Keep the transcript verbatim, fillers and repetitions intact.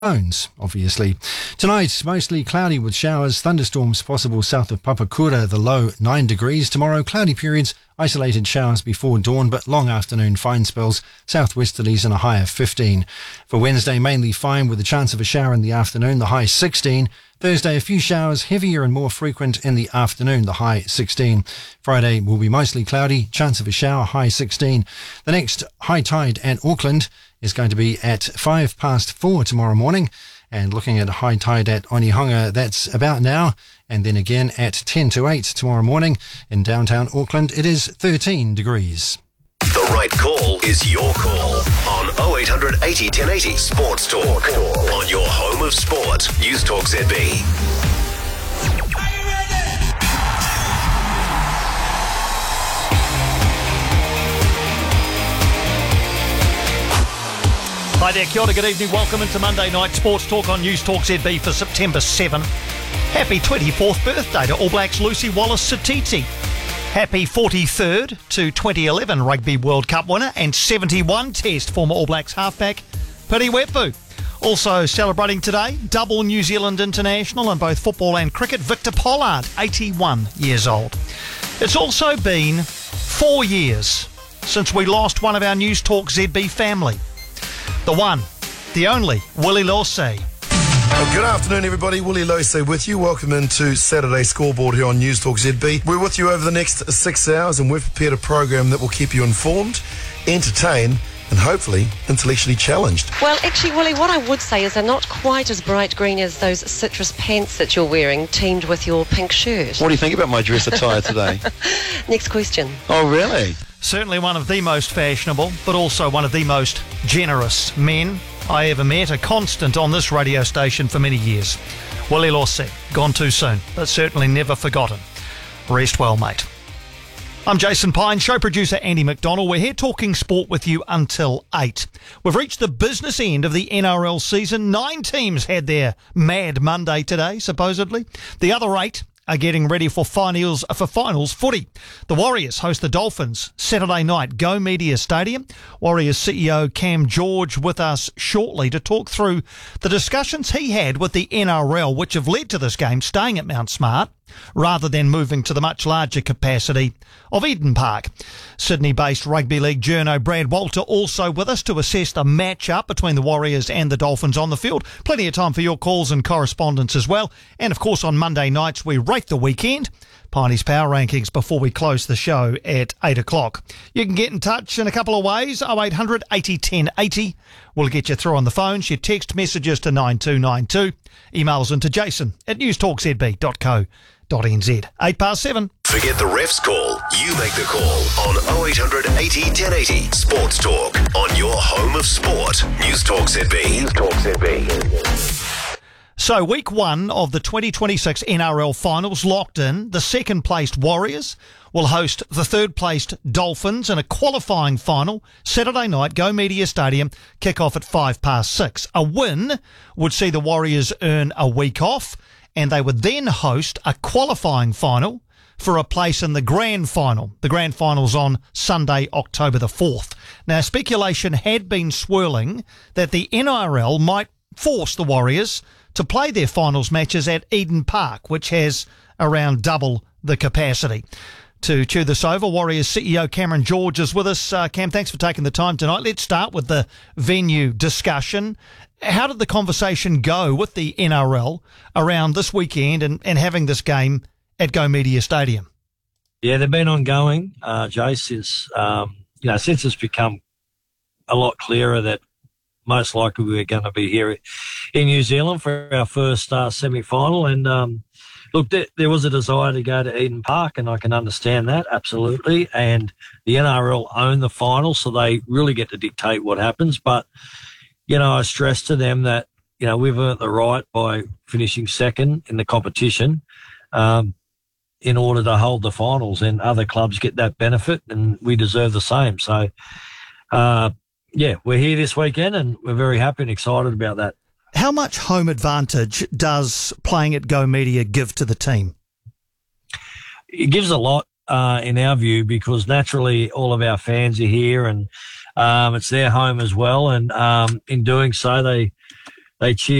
phones, obviously. Tonight, mostly cloudy with showers, thunderstorms possible south of Papakura, the low nine degrees. Tomorrow, cloudy periods, isolated showers before dawn, but long afternoon fine spells, southwesterlies and a high of fifteen. For Wednesday, mainly fine with a chance of a shower in the afternoon, the high sixteen. Thursday, a few showers, heavier and more frequent in the afternoon, the high sixteen. Friday will be mostly cloudy, chance of a shower, high sixteen. The next high tide at Auckland is going to be at five past four tomorrow morning. And looking at high tide at Onehunga, that's about now. And then again at ten to eight tomorrow morning in downtown Auckland, it is thirteen degrees. The right call is your call on oh eight hundred eighty ten eighty Sports Talk. On your home of sport, News Talk Z B. Hi there, kia ora, good evening. Welcome into Monday Night Sports Talk on News Talk Z B for September seventh. Happy twenty-fourth birthday to All Blacks Lucy Wallace-Satiti. Happy forty-third to twenty eleven Rugby World Cup winner and seventy-one Test former All Blacks halfback Piri Weepu. Also celebrating today, double New Zealand international in both football and cricket, Victor Pollard, eighty-one years old. It's also been four years since we lost one of our News Talk Z B family. The one, the only, Willie Lawsey. Well, good afternoon, everybody. Willie Lawsey with you. Welcome into Saturday Scoreboard here on News Talk Z B. We're with you over the next six hours and we've prepared a program that will keep you informed, entertained and hopefully intellectually challenged. Well, actually, Willie, what I would say is they're not quite as bright green as those citrus pants that you're wearing, teamed with your pink shirt. What do you think about my dress attire today? Next question. Oh, really? Certainly one of the most fashionable, but also one of the most generous men I ever met, a constant on this radio station for many years. Willie Lawsey, gone too soon, but certainly never forgotten. Rest well, mate. I'm Jason Pine, show producer Andy McDonald. We're here talking sport with you until eight. We've reached the business end of the N R L season. Nine teams had their Mad Monday today, supposedly. The other eight are getting ready for finals for finals footy. The Warriors host the Dolphins Saturday night, Go Media Stadium. Warriors C E O Cam George with us shortly to talk through the discussions he had with the N R L, which have led to this game staying at Mount Smart rather than moving to the much larger capacity of Eden Park. Sydney-based rugby league journo Brad Walter also with us to assess the match-up between the Warriors and the Dolphins on the field. Plenty of time for your calls and correspondence as well. And of course on Monday nights we rate the weekend. Piney's Power Rankings before we close the show at eight o'clock. You can get in touch in a couple of ways. oh eight hundred eighty ten eighty. We'll get you through on the phones. Your text messages to nine two nine two. Emails into jason at newstalkzb dot co dot n z. Eight past seven. Forget the ref's call. You make the call on oh eight hundred eighty ten eighty Sports Talk on your home of sport. News Talk Z B. News Talk Z B. So week one of the twenty twenty-six N R L finals locked in. The second-placed Warriors will host the third-placed Dolphins in a qualifying final Saturday night, Go Media Stadium, kick-off at five past six. A win would see the Warriors earn a week off, and they would then host a qualifying final for a place in the grand final. The grand final's on Sunday, October the fourth. Now, speculation had been swirling that the N R L might force the Warriors to play their finals matches at Eden Park, which has around double the capacity. To chew this over, Warriors C E O Cameron George is with us. Uh, Cam, thanks for taking the time tonight. Let's start with the venue discussion. How did the conversation go with the N R L around this weekend and, and having this game at Go Media Stadium? Yeah, they've been ongoing, uh, Jay, since, um, you know, since it's become a lot clearer that most likely we're going to be here in New Zealand for our first uh, semi-final. And, um, look, there, there was a desire to go to Eden Park, and I can understand that, absolutely. And the N R L own the final, so they really get to dictate what happens. But, you know, I stress to them that, you know, we've earned the right by finishing second in the competition um, in order to hold the finals, and other clubs get that benefit, and we deserve the same. So, uh, yeah, we're here this weekend, and we're very happy and excited about that. How much home advantage does playing at Go Media give to the team? It gives a lot uh, in our view, because naturally all of our fans are here, and um, it's their home as well. And um, in doing so, they they cheer